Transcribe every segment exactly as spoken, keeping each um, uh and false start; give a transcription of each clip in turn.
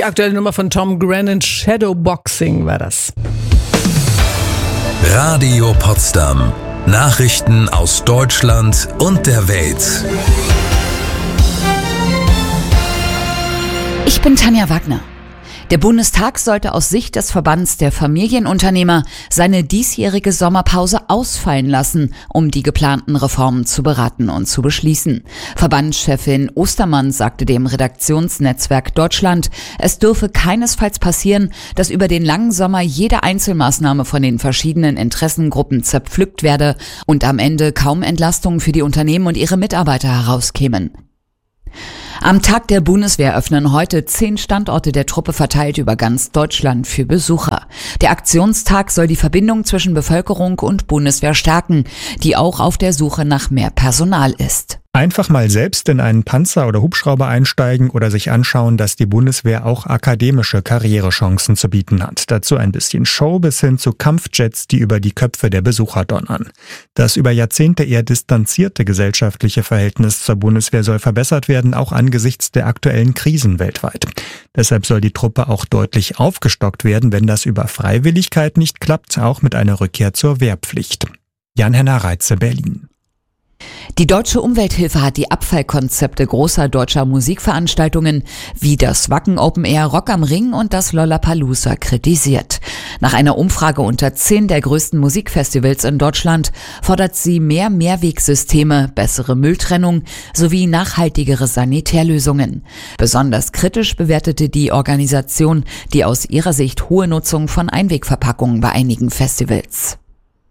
aktuelle Nummer von Tom Grennan, Shadowboxing war das. Radio Potsdam. Nachrichten aus Deutschland und der Welt. Ich bin Tanja Wagner. Der Bundestag sollte aus Sicht des Verbands der Familienunternehmer seine diesjährige Sommerpause ausfallen lassen, um die geplanten Reformen zu beraten und zu beschließen. Verbandschefin Ostermann sagte dem Redaktionsnetzwerk Deutschland, es dürfe keinesfalls passieren, dass über den langen Sommer jede Einzelmaßnahme von den verschiedenen Interessengruppen zerpflückt werde und am Ende kaum Entlastungen für die Unternehmen und ihre Mitarbeiter herauskämen. Am Tag der Bundeswehr öffnen heute zehn Standorte der Truppe verteilt über ganz Deutschland für Besucher. Der Aktionstag soll die Verbindung zwischen Bevölkerung und Bundeswehr stärken, die auch auf der Suche nach mehr Personal ist. Einfach mal selbst in einen Panzer oder Hubschrauber einsteigen oder sich anschauen, dass die Bundeswehr auch akademische Karrierechancen zu bieten hat. Dazu ein bisschen Show bis hin zu Kampfjets, die über die Köpfe der Besucher donnern. Das über Jahrzehnte eher distanzierte gesellschaftliche Verhältnis zur Bundeswehr soll verbessert werden, auch angesichts der aktuellen Krisen weltweit. Deshalb soll die Truppe auch deutlich aufgestockt werden, wenn das über Freiwilligkeit nicht klappt, auch mit einer Rückkehr zur Wehrpflicht. Jan-Henner Reitze, Berlin. Die Deutsche Umwelthilfe hat die Abfallkonzepte großer deutscher Musikveranstaltungen wie das Wacken Open Air Rock am Ring und das Lollapalooza kritisiert. Nach einer Umfrage unter zehn der größten Musikfestivals in Deutschland fordert sie mehr Mehrwegsysteme, bessere Mülltrennung sowie nachhaltigere Sanitärlösungen. Besonders kritisch bewertete die Organisation die aus ihrer Sicht hohe Nutzung von Einwegverpackungen bei einigen Festivals.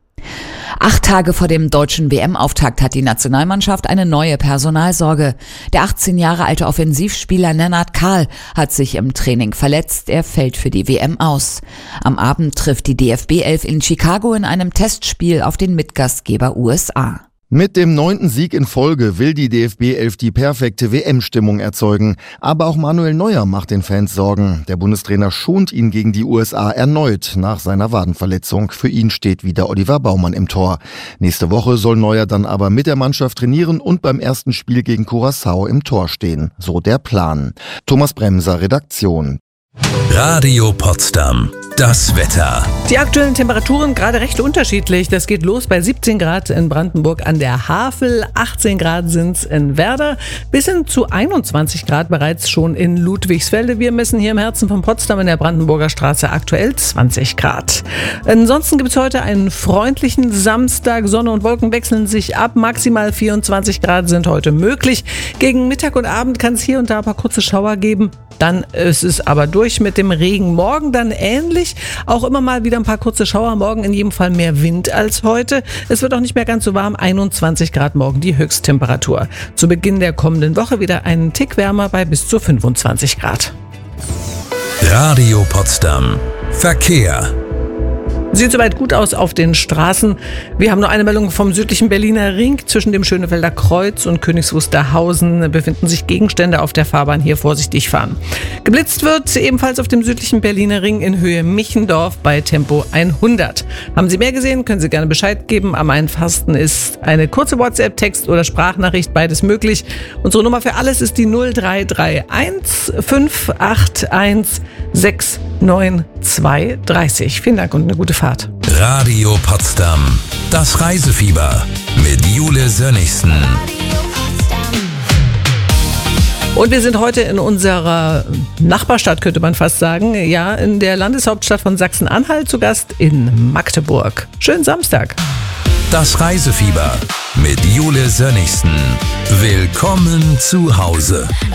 Acht Tage vor dem deutschen W M-Auftakt hat die Nationalmannschaft eine neue Personalsorge. Der achtzehn Jahre alte Offensivspieler Lennart Kahl hat sich im Training verletzt. Er fällt für die W M aus. Am Abend trifft die D F B elf in Chicago in einem Testspiel auf den Mitgastgeber U S A. Mit dem neunten Sieg in Folge will die D F B elf die perfekte W M-Stimmung erzeugen. Aber auch Manuel Neuer macht den Fans Sorgen. Der Bundestrainer schont ihn gegen die U S A erneut nach seiner Wadenverletzung. Für ihn steht wieder Oliver Baumann im Tor. Nächste Woche soll Neuer dann aber mit der Mannschaft trainieren und beim ersten Spiel gegen Curaçao im Tor stehen. So der Plan. Thomas Bremser, Redaktion. Radio Potsdam. Das Wetter. Die aktuellen Temperaturen gerade recht unterschiedlich. Das geht los bei siebzehn Grad in Brandenburg an der Havel, achtzehn Grad sind's in Werder, bis hin zu einundzwanzig Grad bereits schon in Ludwigsfelde. Wir messen hier im Herzen von Potsdam in der Brandenburger Straße aktuell zwanzig Grad. Ansonsten gibt es heute einen freundlichen Samstag. Sonne und Wolken wechseln sich ab. Maximal vierundzwanzig Grad sind heute möglich. Gegen Mittag und Abend kann es hier und da ein paar kurze Schauer geben. Dann ist es aber durch mit dem Regen. Morgen dann ähnlich. Auch immer mal wieder ein paar kurze Schauer. Morgen in jedem Fall mehr Wind als heute. Es wird auch nicht mehr ganz so warm. einundzwanzig Grad morgen die Höchsttemperatur. Zu Beginn der kommenden Woche wieder einen Tick wärmer bei bis zu fünfundzwanzig Grad. Radio Potsdam. Verkehr. Sieht soweit gut aus auf den Straßen. Wir haben noch eine Meldung vom südlichen Berliner Ring. Zwischen dem Schönefelder Kreuz und Königs Wusterhausen befinden sich Gegenstände auf der Fahrbahn. Hier vorsichtig fahren. Geblitzt wird ebenfalls auf dem südlichen Berliner Ring in Höhe Michendorf bei Tempo hundert. Haben Sie mehr gesehen, können Sie gerne Bescheid geben. Am einfachsten ist eine kurze WhatsApp, Text oder Sprachnachricht, beides möglich. Unsere Nummer für alles ist die null drei drei eins fünf acht eins sechs neun zwei drei null. Vielen Dank und eine gute Fahrt. Radio Potsdam. Das Reisefieber mit Jule Sönnigsen. Und wir sind heute in unserer Nachbarstadt, könnte man fast sagen. Ja, in der Landeshauptstadt von Sachsen-Anhalt zu Gast in Magdeburg. Schönen Samstag. Das Reisefieber mit Jule Sönnigsen. Willkommen zu Hause.